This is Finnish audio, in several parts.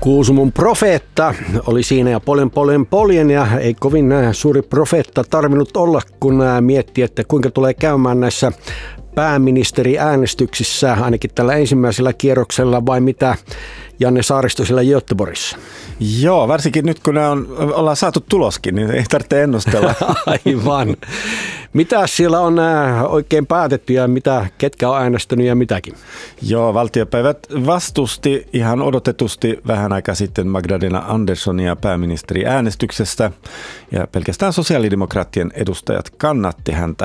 Kuusamon profeetta oli siinä ja poljen ja ei kovin suuri profeetta tarvinnut olla, kun miettii, että kuinka tulee käymään näissä pääministeriäänestyksissä, ainakin tällä ensimmäisellä kierroksella, vai mitä Janne Saaristo siellä Göteborgissa? Joo, varsinkin nyt kun ollaan saatu tuloskin, niin ei tarvitse ennustella. Aivan. Mitä siellä on oikein päätetty ja ketkä on äänestänyt ja mitäkin? Joo, valtiopäivät vastusti ihan odotetusti vähän aikaa sitten Magdalena Anderssonia pääministeriäänestyksestä ja pelkästään sosiaalidemokraattien edustajat kannatti häntä.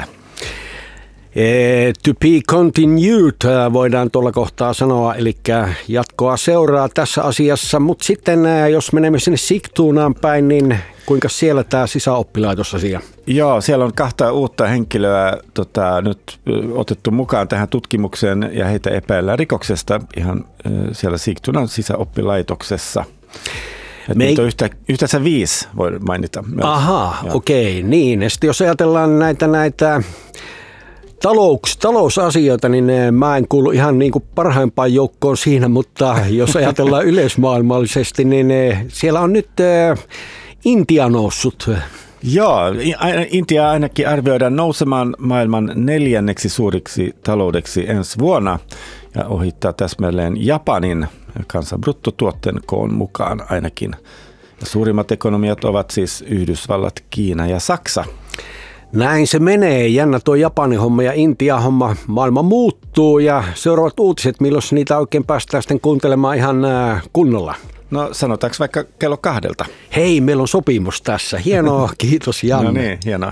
To be continued voidaan tuolla kohtaa sanoa, eli jatkoa seuraa tässä asiassa, mutta sitten jos menemme sinne Sigtunaan päin, niin kuinka siellä tämä sisäoppilaitosasia? Joo, siellä on 2 uutta henkilöä nyt otettu mukaan tähän tutkimukseen ja heitä epäillään rikoksesta ihan siellä Sigtunan sisäoppilaitoksessa. Niitä on yhteensä 5, voi mainita. Aha, okei, niin. Ja sitten jos ajatellaan näitä talousasioita, niin mä en kuulu ihan niin kuin parhaimpaan joukkoon siinä, mutta jos ajatellaan yleismaailmallisesti, niin siellä on nyt Intia noussut. Joo, Intia ainakin arvioidaan nousemaan maailman 4. suuriksi taloudeksi ensi vuonna ja ohittaa täsmälleen Japanin kansanbruttotuotteen koon mukaan ainakin. Ja suurimmat ekonomiat ovat siis Yhdysvallat, Kiina ja Saksa. Näin se menee. Jännä tuo Japanin homma ja Intia homma. Maailma muuttuu ja seuraavat uutiset, milloin niitä oikein päästään sitten kuuntelemaan ihan kunnolla. No sanotaanko vaikka kello 2? Hei, meillä on sopimus tässä. Hienoa, kiitos Janne. No niin, hienoa.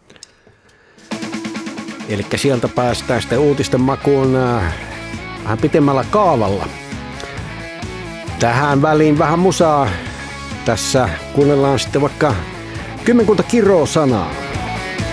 Eli sieltä päästään sitten uutisten makuun vähän pitemmällä kaavalla. Tähän väliin vähän musaa. Tässä kuunnellaan sitten vaikka 10 kiroa sanaa.